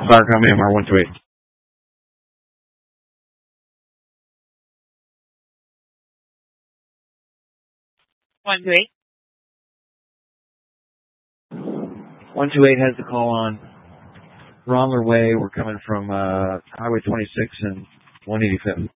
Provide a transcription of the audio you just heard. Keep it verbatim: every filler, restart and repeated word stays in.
Fire Company, M R one two eight. one two eight. one two eight has the call on Romler Way. We're coming from uh, Highway twenty-six and one eighty-fifth.